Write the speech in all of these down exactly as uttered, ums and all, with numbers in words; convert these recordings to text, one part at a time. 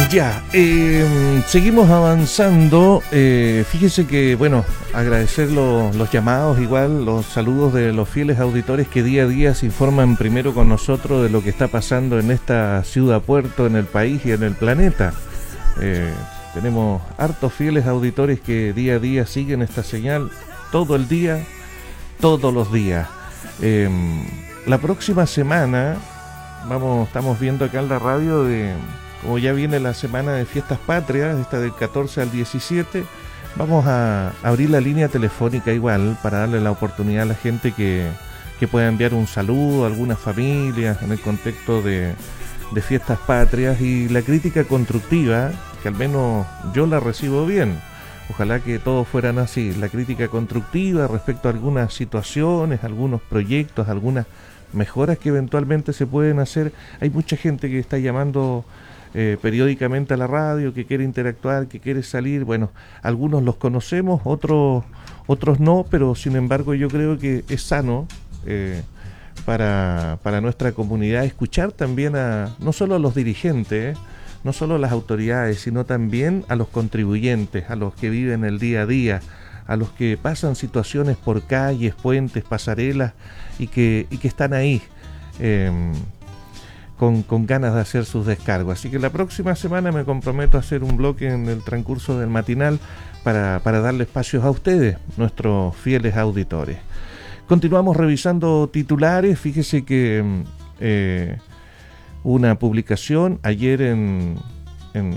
Ya, eh, seguimos avanzando. Eh, fíjese que, bueno, agradecer lo, los llamados, igual los saludos de los fieles auditores que día a día se informan primero con nosotros de lo que está pasando en esta ciudad puerto, en el país y en el planeta. Eh, tenemos hartos fieles auditores que día a día siguen esta señal todo el día, todos los días. Eh, la próxima semana, vamos, estamos viendo acá en la radio de... Como ya viene la semana de fiestas patrias, esta del catorce al diecisiete, vamos a abrir la línea telefónica igual para darle la oportunidad a la gente que, que pueda enviar un saludo a algunas familias en el contexto de, de fiestas patrias, y la crítica constructiva, que al menos yo la recibo bien. Ojalá que todos fueran así, la crítica constructiva respecto a algunas situaciones, algunos proyectos, algunas mejoras que eventualmente se pueden hacer. Hay mucha gente que está llamando Eh, periódicamente a la radio, que quiere interactuar, que quiere salir. Bueno, algunos los conocemos, otros otros no, pero sin embargo yo creo que es sano eh, para, para nuestra comunidad escuchar también a no solo a los dirigentes, eh, no solo a las autoridades, sino también a los contribuyentes, a los que viven el día a día, a los que pasan situaciones por calles, puentes, pasarelas y que, y que están ahí eh, Con, con ganas de hacer sus descargos. Así que la próxima semana me comprometo a hacer un bloque en el transcurso del matinal para, para darle espacios a ustedes, nuestros fieles auditores. Continuamos revisando titulares. Fíjese que eh, una publicación ayer en, en,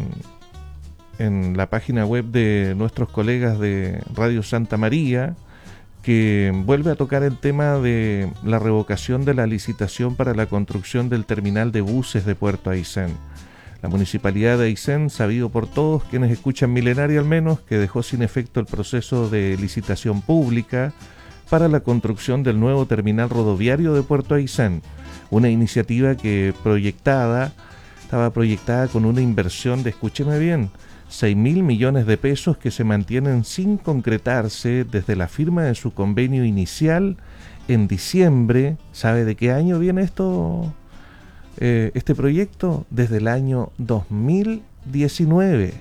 en la página web de nuestros colegas de Radio Santa María, que vuelve a tocar el tema de la revocación de la licitación para la construcción del terminal de buses de Puerto Aysén. La Municipalidad de Aysén, sabido por todos quienes escuchan Milenario al menos, que dejó sin efecto el proceso de licitación pública para la construcción del nuevo terminal rodoviario de Puerto Aysén, una iniciativa que proyectada, estaba proyectada con una inversión de, escúcheme bien, seis mil millones de pesos que se mantienen sin concretarse desde la firma de su convenio inicial en diciembre. ¿Sabe de qué año viene esto? Eh, este proyecto desde el año dos mil diecinueve.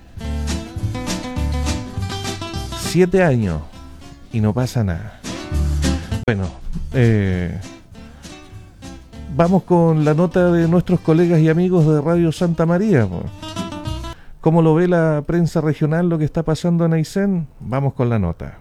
Siete años y no pasa nada. Bueno, eh, vamos con la nota de nuestros colegas y amigos de Radio Santa María. ¿Cómo lo ve la prensa regional lo que está pasando en Aysén? Vamos con la nota.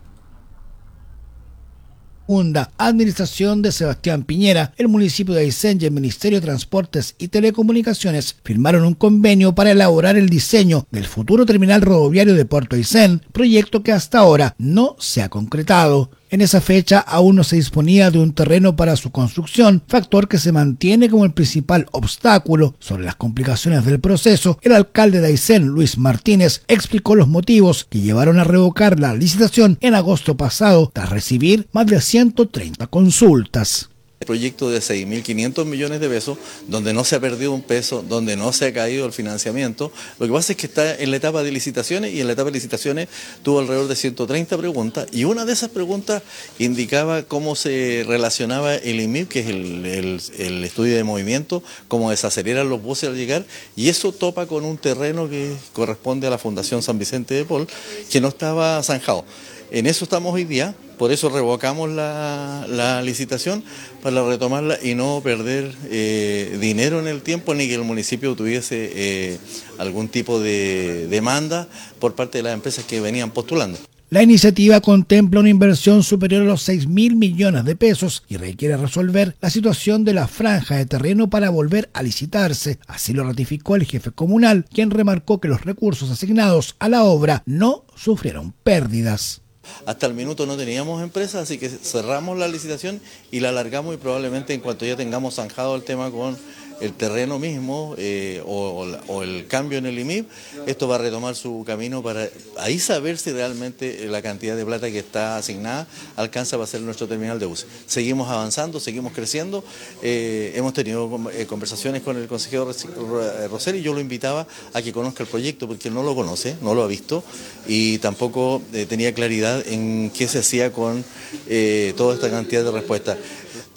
Segunda administración de Sebastián Piñera, el municipio de Aysén y el Ministerio de Transportes y Telecomunicaciones firmaron un convenio para elaborar el diseño del futuro terminal rodoviario de Puerto Aysén, proyecto que hasta ahora no se ha concretado. En esa fecha aún no se disponía de un terreno para su construcción, factor que se mantiene como el principal obstáculo. Sobre las complicaciones del proceso, el alcalde de Aysén, Luis Martínez, explicó los motivos que llevaron a revocar la licitación en agosto pasado, tras recibir más de ciento treinta consultas. Proyecto de seis mil quinientos millones de pesos, donde no se ha perdido un peso, donde no se ha caído el financiamiento. Lo que pasa es que está en la etapa de licitaciones, y en la etapa de licitaciones tuvo alrededor de ciento treinta preguntas, y una de esas preguntas indicaba cómo se relacionaba el I M I P, que es el, el, el estudio de movimiento, cómo desaceleran los buses al llegar, y eso topa con un terreno que corresponde a la Fundación San Vicente de Paul, que no estaba zanjado. En eso estamos hoy día. Por eso revocamos la, la licitación, para retomarla y no perder eh, dinero en el tiempo, ni que el municipio tuviese eh, algún tipo de demanda por parte de las empresas que venían postulando. La iniciativa contempla una inversión superior a los seis mil millones de pesos y requiere resolver la situación de la franja de terreno para volver a licitarse. Así lo ratificó el jefe comunal, quien remarcó que los recursos asignados a la obra no sufrieron pérdidas. Hasta el minuto no teníamos empresa, así que cerramos la licitación y la alargamos, y probablemente en cuanto ya tengamos zanjado el tema con el terreno mismo eh, o, o, o el cambio en el I M I P, esto va a retomar su camino para ahí saber si realmente la cantidad de plata que está asignada alcanza para hacer nuestro terminal de buses. Seguimos avanzando, seguimos creciendo, eh, hemos tenido eh, conversaciones con el consejero Rosel, y yo lo invitaba a que conozca el proyecto, porque él no lo conoce, no lo ha visto, y tampoco eh, tenía claridad en qué se hacía con eh, toda esta cantidad de respuestas.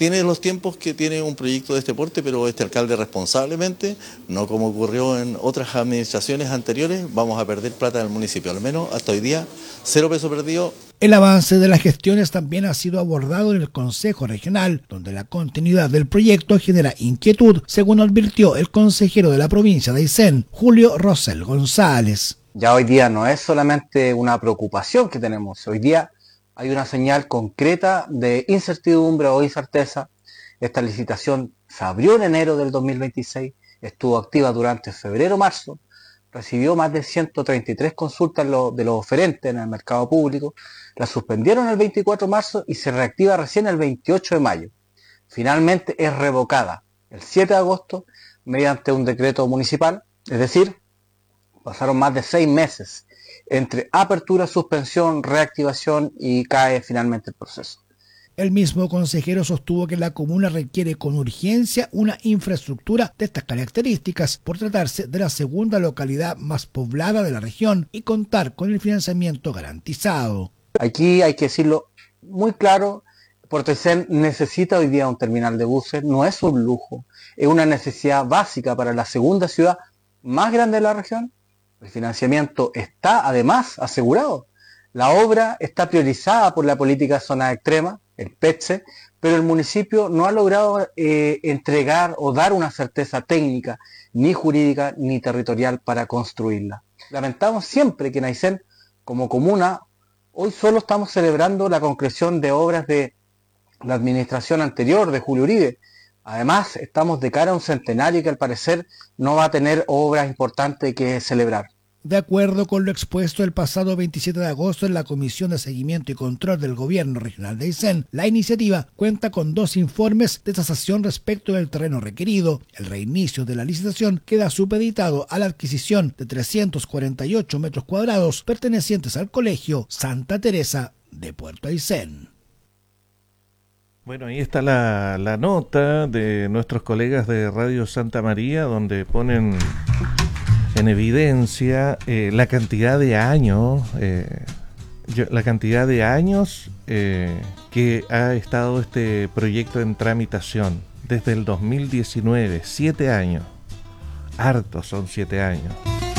tiene los tiempos que tiene un proyecto de este porte, pero este alcalde responsablemente, no como ocurrió en otras administraciones anteriores, vamos a perder plata del municipio, al menos hasta hoy día, cero peso perdido. El avance de las gestiones también ha sido abordado en el Consejo Regional, donde la continuidad del proyecto genera inquietud, según advirtió el consejero de la provincia de Aysén, Julio Rosel González. Ya hoy día no es solamente una preocupación que tenemos, hoy día hay una señal concreta de incertidumbre o incerteza. Esta licitación se abrió en enero del dos mil veintiséis, estuvo activa durante febrero-marzo, recibió más de ciento treinta y tres consultas de los oferentes en el mercado público, la suspendieron el veinticuatro de marzo y se reactiva recién el veintiocho de mayo. Finalmente es revocada el siete de agosto mediante un decreto municipal, es decir, pasaron más de seis meses entre apertura, suspensión, reactivación y cae finalmente el proceso. El mismo consejero sostuvo que la comuna requiere con urgencia una infraestructura de estas características por tratarse de la segunda localidad más poblada de la región y contar con el financiamiento garantizado. Aquí hay que decirlo muy claro, Puerto Aysén necesita hoy día un terminal de buses, no es un lujo, es una necesidad básica para la segunda ciudad más grande de la región. El financiamiento está además asegurado. La obra está priorizada por la política de zona extrema, el P E T S E, pero el municipio no ha logrado eh, entregar o dar una certeza técnica, ni jurídica, ni territorial para construirla. Lamentamos siempre que en Aysén, como comuna, hoy solo estamos celebrando la concreción de obras de la administración anterior de Julio Uribe. Además, estamos de cara a un centenario que al parecer no va a tener obras importantes que celebrar. De acuerdo con lo expuesto el pasado veintisiete de agosto en la Comisión de Seguimiento y Control del Gobierno Regional de Aysén, la iniciativa cuenta con dos informes de tasación respecto del terreno requerido. El reinicio de la licitación queda supeditado a la adquisición de trescientos cuarenta y ocho metros cuadrados pertenecientes al Colegio Santa Teresa de Puerto Aysén. Bueno, ahí está la, la nota de nuestros colegas de Radio Santa María, donde ponen en evidencia eh, la cantidad de años, eh, yo, la cantidad de años eh, que ha estado este proyecto en tramitación desde el dos mil diecinueve, siete años, hartos son siete años.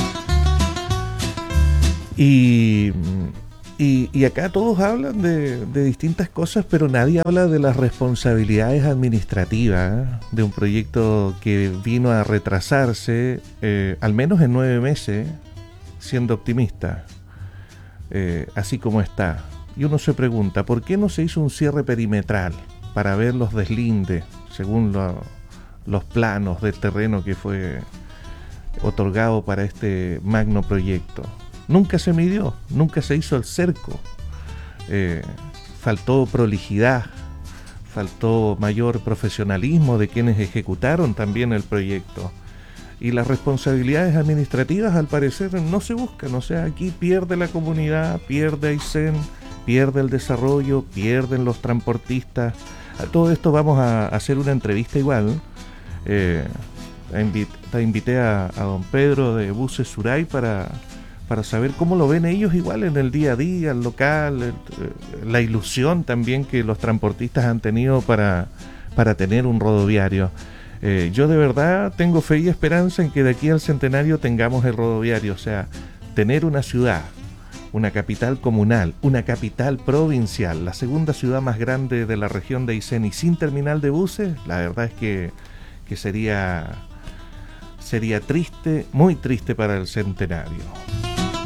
Y Y, y acá todos hablan de, de distintas cosas, pero nadie habla de las responsabilidades administrativas, ¿eh? De un proyecto que vino a retrasarse, eh, al menos en nueve meses, siendo optimista, eh, así como está. Y uno se pregunta, ¿por qué no se hizo un cierre perimetral para ver los deslindes, según lo, los planos del terreno que fue otorgado para este magno proyecto? Nunca se midió, nunca se hizo el cerco, eh, faltó prolijidad, faltó mayor profesionalismo de quienes ejecutaron también el proyecto. Y las responsabilidades administrativas al parecer no se buscan, o sea, aquí pierde la comunidad, pierde Aysén, pierde el desarrollo, pierden los transportistas. A todo esto vamos a hacer una entrevista igual. Eh, invité, invité a, a don Pedro de Buses Suray para... para saber cómo lo ven ellos igual en el día a día, el local, el, la ilusión también que los transportistas han tenido para, para tener un rodoviario. Eh, yo de verdad tengo fe y esperanza en que de aquí al centenario tengamos el rodoviario, o sea, tener una ciudad, una capital comunal, una capital provincial, la segunda ciudad más grande de la región de Aysén y sin terminal de buses, la verdad es que, que sería, sería triste, muy triste para el centenario.